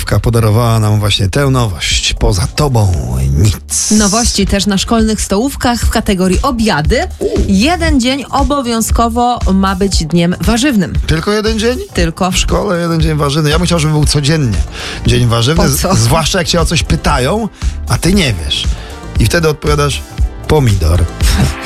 stołówka podarowała nam właśnie tę nowość. Poza tobą nic. Nowości też na szkolnych stołówkach w kategorii obiady. Jeden dzień obowiązkowo ma być dniem warzywnym. Tylko jeden dzień? Tylko. W szkole jeden dzień warzywny. Ja bym chciał, żeby był codziennie dzień warzywny. Po co? Zwłaszcza jak cię o coś pytają, a ty nie wiesz. I wtedy odpowiadasz pomidor.